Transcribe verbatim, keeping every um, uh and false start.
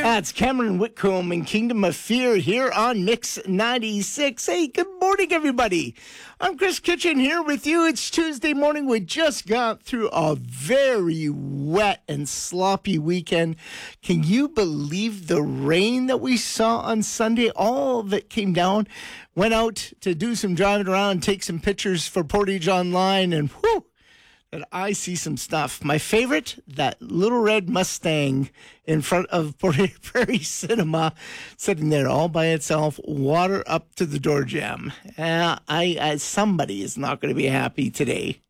That's Cameron Whitcomb and Kingdom of Fear here on Mix ninety-six. Hey, good morning, everybody. I'm Chris Kitchen here with you. It's Tuesday morning. We just got through a very wet and sloppy weekend. Can you believe the rain that we saw on Sunday? All of it came down. Went out to do some driving around, take some pictures for Portage Online, and whew, did I see some stuff. My favorite, that little red Mustang in front of Portage Prairie Cinema, sitting there all by itself, water up to the door jamb. Uh, I, I somebody is not going to be happy today.